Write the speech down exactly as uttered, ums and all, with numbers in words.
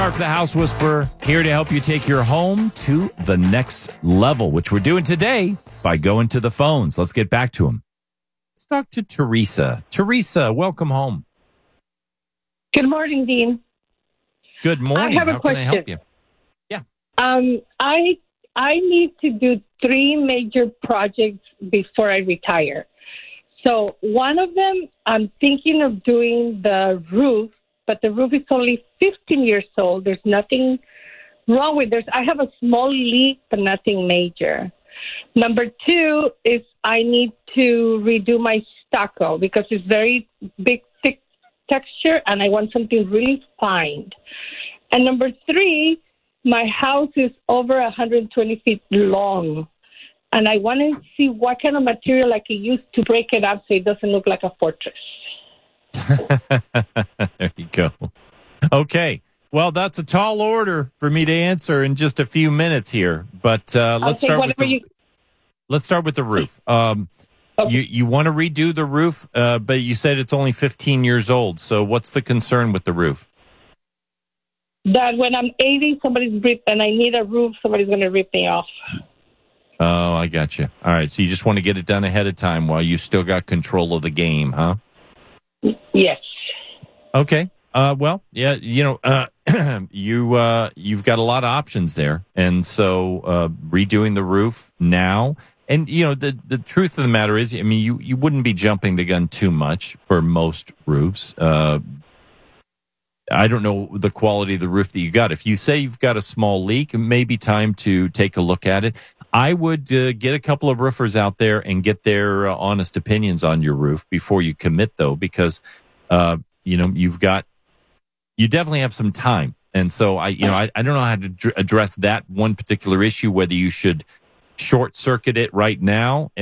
Sharp, the House Whisperer, here to help you take your home to the next level, which we're doing today by going to the phones. Let's get back to them. Let's talk to Teresa. Teresa, welcome home. Good morning, Dean. Good morning. I have a How question. can I help you? Yeah. Um, I I need to do three major projects before I retire. So one of them, I'm thinking of doing the roof, but the roof is only fifteen years old. There's nothing wrong with it. I have a small leak, but nothing major. Number two is I need to redo my stucco because it's very big, thick texture, and I want something really fine. And number three, my house is over one hundred twenty feet long, and I want to see what kind of material I can use to break it up so it doesn't look like a fortress. There you go. Okay. Well, that's a tall order for me to answer in just a few minutes here, but uh, let's Okay, start with the, you... let's start with the roof. Um, okay. You you want to redo the roof, uh, but you said it's only fifteen years old. So what's the concern with the roof? That when I'm eighty, somebody's ripped, and I need a roof, somebody's going to rip me off. Oh, I got you. All right. So you just want to get it done ahead of time while you still got control of the game, huh? Yes. Okay. Uh, well, yeah, you know, uh, you, uh, you've got a lot of options there. And so, uh, redoing the roof now, and, you know, the, the truth of the matter is, I mean, you, you wouldn't be jumping the gun too much for most roofs. Uh, I don't know the quality of the roof that you got. If you say you've got a small leak, it may be time to take a look at it. I would uh, get a couple of roofers out there and get their uh, honest opinions on your roof before you commit, though, because, uh, you know, you've got, you definitely have some time. And so I, you know, I, I don't know how to dr- address that one particular issue, whether you should short circuit it right now